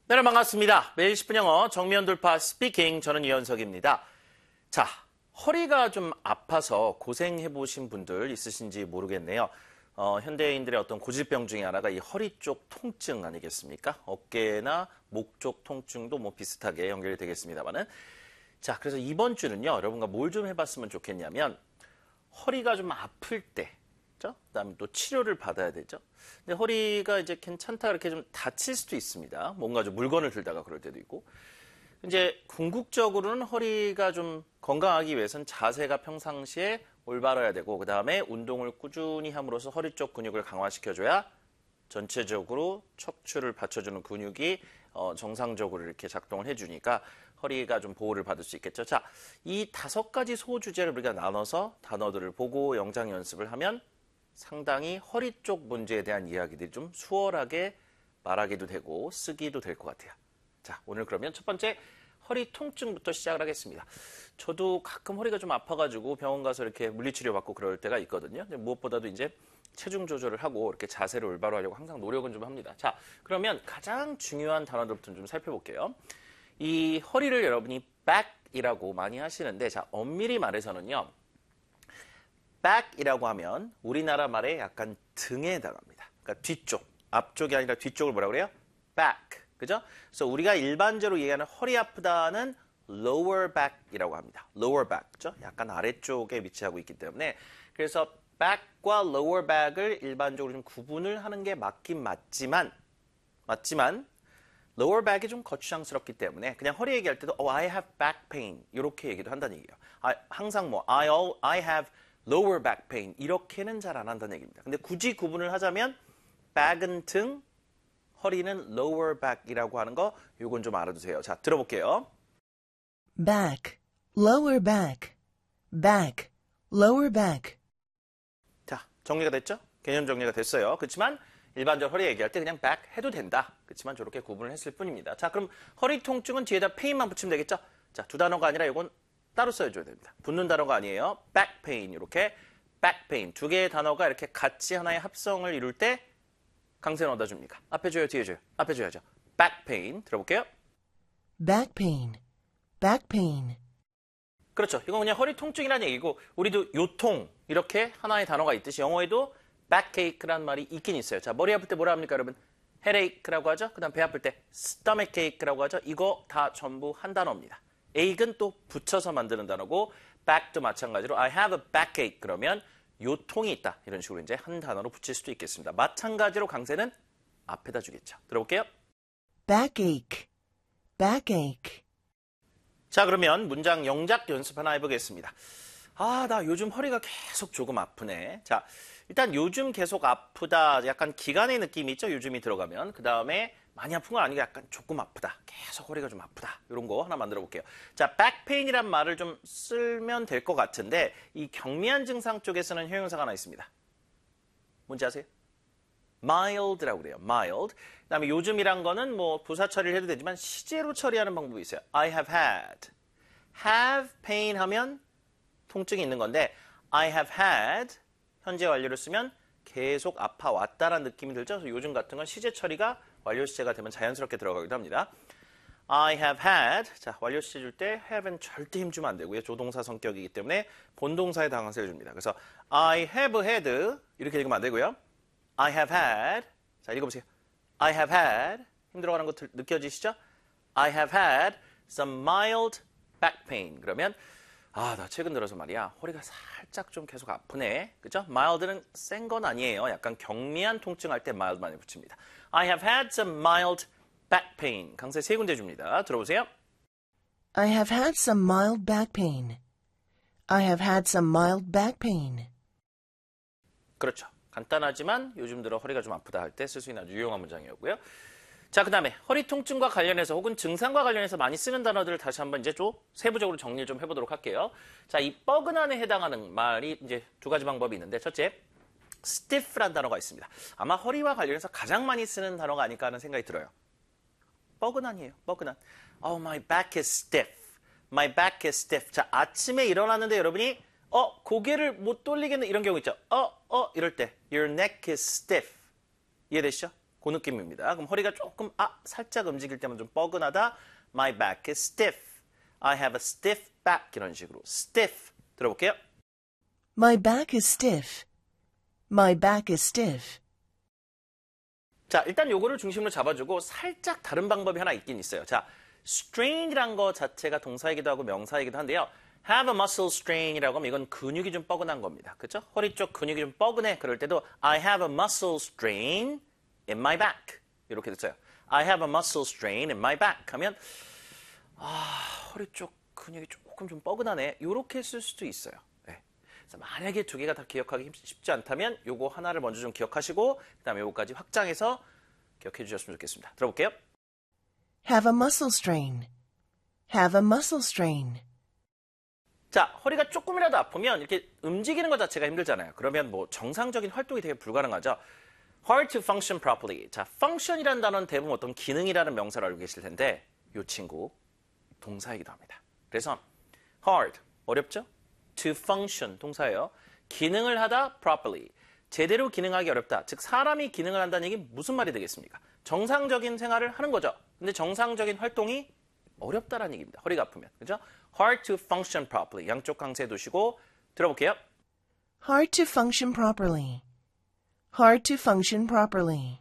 네, 반갑습니다. 매일 10분 영어 정면 돌파 스피킹. 저는 이현석입니다. 자, 허리가 좀 아파서 고생해보신 분들 있으신지 모르겠네요. 현대인들의 어떤 고질병 중에 하나가 이 허리 쪽 통증 아니겠습니까? 어깨나 목 쪽 통증도 뭐 비슷하게 연결이 되겠습니다만은. 자, 그래서 이번 주는요, 여러분과 뭘 좀 해봤으면 좋겠냐면, 허리가 좀 아플 때, 그다음에 또 치료를 받아야 되죠. 근데 허리가 이제 괜찮다 이렇게 좀 다칠 수도 있습니다. 뭔가 좀 물건을 들다가 그럴 때도 있고. 이제 궁극적으로는 허리가 좀 건강하기 위해서는 자세가 평상시에 올바라야 되고, 그다음에 운동을 꾸준히 함으로써 허리 쪽 근육을 강화시켜줘야 전체적으로 척추를 받쳐주는 근육이 정상적으로 이렇게 작동을 해주니까 허리가 좀 보호를 받을 수 있겠죠. 자, 이 5가지 소주제를 우리가 나눠서 단어들을 보고 영상 연습을 하면 상당히 허리 쪽 문제에 대한 이야기들이 좀 수월하게 말하기도 되고 쓰기도 될 것 같아요. 자, 오늘 그러면 첫 번째 허리 통증부터 시작을 하겠습니다. 저도 가끔 허리가 좀 아파가지고 병원 가서 이렇게 물리치료 받고 그럴 때가 있거든요. 근데 무엇보다도 이제 체중 조절을 하고 이렇게 자세를 올바로 하려고 항상 노력은 좀 합니다. 자, 그러면 가장 중요한 단어들부터 좀 살펴볼게요. 이 허리를 여러분이 back이라고 많이 하시는데, 자, 엄밀히 말해서는요, back이라고 하면 우리나라 말에 약간 등에 해당합니다. 그러니까 뒤쪽, 앞쪽이 아니라 뒤쪽을 뭐라 그래요? back, 그죠? 그래서 우리가 일반적으로 얘기하는 허리 아프다는 lower back이라고 합니다. lower back, 그죠? 약간 아래쪽에 위치하고 있기 때문에, 그래서 back과 lower back을 일반적으로 좀 구분을 하는 게 맞긴 맞지만 lower back이 좀 거추장스럽기 때문에 그냥 허리 얘기할 때도 I have back pain 이렇게 얘기도 한다는 얘기예요. 항상 뭐 I have lower back pain 이렇게는 잘 안 한다는 얘기입니다. 근데 굳이 구분을 하자면 back은 등, 허리는 lower back이라고 하는 거 요건 좀 알아두세요. 자, 들어볼게요. back, lower back, back, lower back. 자, 정리가 됐죠? 개념 정리가 됐어요. 그렇지만 일반적으로 허리 얘기할 때 그냥 back 해도 된다. 그렇지만 저렇게 구분을 했을 뿐입니다. 자, 그럼 허리 통증은 뒤에다 pain만 붙이면 되겠죠? 자, 두 단어가 아니라 이건 따로 써줘야 됩니다. 붙는 단어가 아니에요. back pain, 이렇게 back pain. 두 개의 단어가 이렇게 같이 하나의 합성을 이룰 때 강세는 어디다 줍니까? 앞에 줘요, 뒤에 줘요? 앞에 줘야죠. back pain. 들어볼게요. back pain, back pain. 그렇죠. 이건 그냥 허리 통증이라는 얘기고, 우리도 요통 이렇게 하나의 단어가 있듯이 영어에도 backache란 말이 있긴 있어요. 자, 머리 아플 때 뭐라 합니까, 여러분? headache라고 하죠. 그다음 배 아플 때 stomachache라고 하죠. 이거 다 전부 한 단어입니다. ache는 또 붙여서 만드는 단어고, back도 마찬가지로 I have a backache 그러면 요통이 있다. 이런 식으로 이제 한 단어로 붙일 수도 있겠습니다. 마찬가지로 강세는 앞에다 주겠죠. 들어볼게요. backache, backache. 자, 그러면 문장 영작 연습 하나 해보겠습니다. 나 요즘 허리가 계속 조금 아프네. 자, 일단 요즘 계속 아프다. 약간 기간의 느낌이 있죠? 요즘이 들어가면. 그 다음에 많이 아픈 건 아니고 약간 조금 아프다. 계속 허리가 좀 아프다. 이런 거 하나 만들어 볼게요. 자, 백페인이란 말을 좀 쓰면 될 것 같은데, 이 경미한 증상 쪽에 쓰는 형용사가 하나 있습니다. 뭔지 아세요? mild라고 그래요. mild. 그 다음에 요즘이란 거는 뭐 부사 처리를 해도 되지만 시제로 처리하는 방법이 있어요. I have had. have pain 하면 통증이 있는 건데, I have had 현재 완료를 쓰면 계속 아파왔다라는 느낌이 들죠. 그래서 요즘 같은 건 시제 처리가 완료 시제가 되면 자연스럽게 들어가기도 합니다. I have had. 자, 완료 시제 줄 때 have는 절대 힘주면 안 되고요. 조동사 성격이기 때문에 본동사에 당황세를 줍니다. 그래서 I have had 이렇게 읽으면 안 되고요. I have had. 자, 읽어보세요. I have had. 힘들어가는 거 느껴지시죠? I have had some mild back pain. 그러면 나 최근 들어서 말이야, 허리가 살짝 좀 계속 아프네. 그죠? mild는 센 건 아니에요. 약간 경미한 통증할 때 mild 많이 붙입니다. I have had some mild back pain. 강세 3군데 줍니다. 들어보세요. I have had some mild back pain. I have had some mild back pain. 그렇죠. 간단하지만 요즘 들어 허리가 좀 아프다 할 때 쓸 수 있는 아주 유용한 문장이었고요. 자, 그 다음에 허리 통증과 관련해서 혹은 증상과 관련해서 많이 쓰는 단어들을 다시 한번 이제 좀 세부적으로 정리를 좀 해보도록 할게요. 자, 이 뻐근함에 해당하는 말이 이제 두 가지 방법이 있는데, 첫째, stiff라는 단어가 있습니다. 아마 허리와 관련해서 가장 많이 쓰는 단어가 아닐까 하는 생각이 들어요. 뻐근함이에요. 뻐근함. Oh, my back is stiff. My back is stiff. 자, 아침에 일어났는데 여러분이 고개를 못 돌리겠는 이런 경우 있죠. 이럴 때 Your neck is stiff. 이해되시죠? 그 느낌입니다. 그럼 허리가 조금 살짝 움직일 때만 좀 뻐근하다. My back is stiff. I have a stiff back. 이런 식으로 stiff 들어볼게요. My back is stiff. My back is stiff. 자, 일단 요거를 중심으로 잡아주고 살짝 다른 방법이 하나 있긴 있어요. 자, strain이란 거 자체가 동사이기도 하고 명사이기도 한데요. have a muscle strain이라고 하면 이건 근육이 좀 뻐근한 겁니다. 그렇죠? 허리 쪽 근육이 좀 뻐근해. 그럴 때도 I have a muscle strain in my back. 이렇게 됐어요. I have a muscle strain in my back 하면 허리 쪽 근육이 조금 좀 뻐근하네. 이렇게 쓸 수도 있어요. 네. 그래서 만약에 두 개가 다 기억하기 쉽지 않다면 요거 하나를 먼저 좀 기억하시고 그다음에 요거까지 확장해서 기억해 주셨으면 좋겠습니다. 들어볼게요. Have a muscle strain. Have a muscle strain. 자, 허리가 조금이라도 아프면 이렇게 움직이는 것 자체가 힘들잖아요. 그러면 뭐 정상적인 활동이 되게 불가능하죠. Hard to function properly. 자, function이라는 단어는 대부분 어떤 기능이라는 명사를 알고 계실 텐데 이 친구 동사이기도 합니다. 그래서 hard, 어렵죠? To function, 동사예요. 기능을 하다 properly. 제대로 기능하기 어렵다. 즉 사람이 기능을 한다는 얘기 무슨 말이 되겠습니까? 정상적인 생활을 하는 거죠. 근데 정상적인 활동이 어렵다라는 얘기입니다. 허리가 아프면. 그죠? Hard to function properly. 양쪽 강세 두시고 들어볼게요. Hard to function properly. Hard to function properly.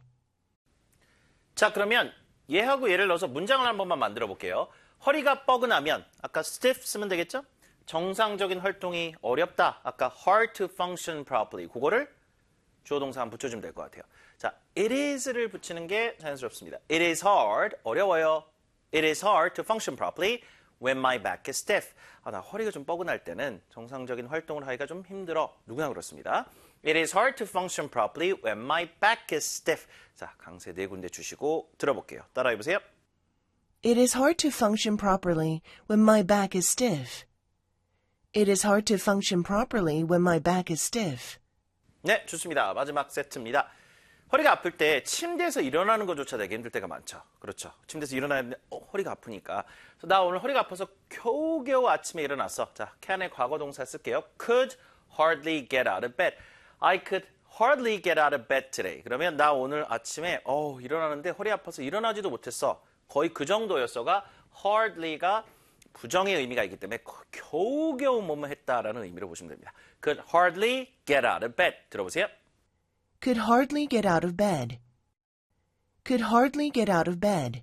자, 그러면 얘하고 얘를 넣어서 문장을 한 번만 만들어 볼게요. 허리가 뻐근하면 아까 stiff 쓰면 되겠죠? 정상적인 활동이 어렵다. 아까 hard to function properly. 그거를 주어 동사 한번 붙여주면 될 것 같아요. 자, it is를 붙이는 게 자연스럽습니다. It is hard. 어려워요. It is hard to function properly when my back is stiff. 나 허리가 좀 뻐근할 때는 정상적인 활동을 하기가 좀 힘들어. 누구나 그렇습니다. It is hard to function properly when my back is stiff. 자, 강세 네 군데 주시고 들어볼게요. 따라해보세요. It is hard to function properly when my back is stiff. It is hard to function properly when my back is stiff. 네, 좋습니다. 마지막 세트입니다. 허리가 아플 때 침대에서 일어나는 것조차 되게 힘들 때가 많죠. 그렇죠. 침대에서 일어나는데 허리가 아프니까. 그래서 나 오늘 허리가 아파서 겨우겨우 아침에 일어났어. 자, can의 과거 동사 쓸게요. Could hardly get out of bed. I could hardly get out of bed today. 그러면 나 오늘 아침에 일어나는데 허리 아파서 일어나지도 못했어. 거의 그 정도였어가 hardly가 부정의 의미가 있기 때문에 겨우겨우 뭐뭐 했다라는 의미로 보시면 됩니다. Could hardly get out of bed. 들어보세요. Could hardly get out of bed. Could hardly get out of bed.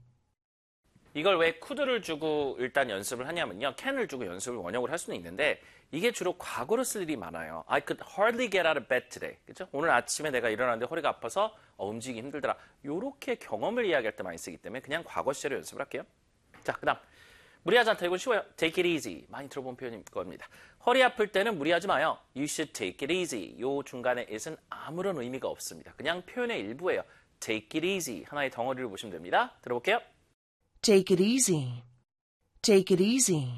이걸 왜 could를 주고 일단 연습을 하냐면요. can을 주고 연습을 원형으로 할 수는 있는데 이게 주로 과거로 쓸 일이 많아요. I could hardly get out of bed today. 그렇죠? 오늘 아침에 내가 일어났는데 허리가 아파서 움직이기 힘들더라. 이렇게 경험을 이야기할 때 많이 쓰기 때문에 그냥 과거 시제로 연습을 할게요. 자, 그다음 무리하지 않다. 이건 쉬워요. Take it easy. 많이 들어본 표현일 겁니다. 허리 아플 때는 무리하지 마요. You should take it easy. 요 중간에 it은 아무런 의미가 없습니다. 그냥 표현의 일부예요. Take it easy. 하나의 덩어리를 보시면 됩니다. 들어볼게요. Take it easy. Take it easy.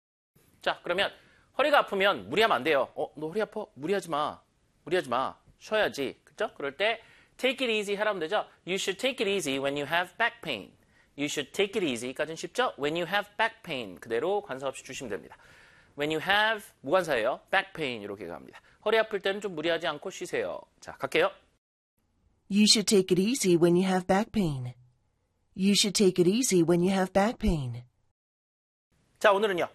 자, 그러면 허리가 아프면 무리하면 안 돼요. 너 허리 아파? 무리하지 마. 무리하지 마. 쉬어야지. 그죠? 그럴 때 take it easy 하라면 되죠. You should take it easy when you have back pain. You should take it easy까지는 쉽죠? When you have back pain. 그대로 관사 없이 주시면 됩니다. When you have 무관사예요. back pain 이렇게 갑니다. 허리 아플 때는 좀 무리하지 않고 쉬세요. 자, 갈게요. You should take it easy when you have back pain. You should take it easy when you have back pain. 자, 오늘은요.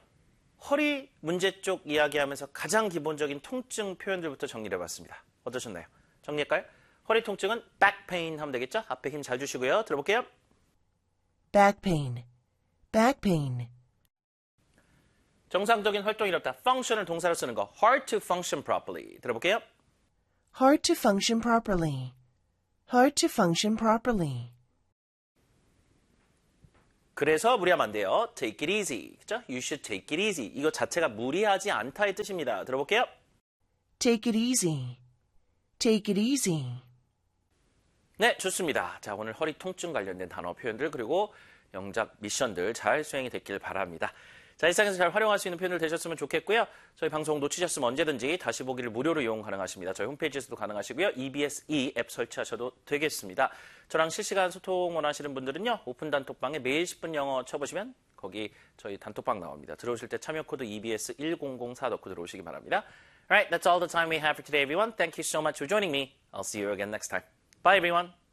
허리 문제 쪽 이야기하면서 가장 기본적인 통증 표현들부터 정리를 해봤습니다. 어떠셨나요? 정리할까요? 허리 통증은 back pain 하면 되겠죠? 앞에 힘 잘 주시고요. 들어볼게요. Back pain. Back pain. 정상적인 활동이 어렵다. function을 동사로 쓰는 거. hard to function properly. 들어볼게요. Hard to function properly. Hard to function properly. 그래서 무리하면 안 돼요. take it easy. 그죠? You should take it easy. 이거 자체가 무리하지 않다의 뜻입니다. 들어볼게요. Take it easy. Take it easy. 네, 좋습니다. 자, 오늘 허리 통증 관련된 단어 표현들 그리고 영작 미션들 잘 수행이 됐길 바랍니다. 자, 일상에서 잘 활용할 수 있는 표현들 되셨으면 좋겠고요. 저희 방송 놓치셨으면 언제든지 다시 보기를 무료로 이용 가능하십니다. 저희 홈페이지에서도 가능하시고요. EBS 앱 설치하셔도 되겠습니다. 저랑 실시간 소통 원하시는 분들은요. 오픈 단톡방에 매일 10분 영어 쳐보시면 거기 저희 단톡방 나옵니다. 들어오실 때 참여 코드 EBS 1004 넣고 들어오시기 바랍니다. Alright, that's all the time we have for today, everyone. Thank you so much for joining me. I'll see you again next time. Bye, everyone.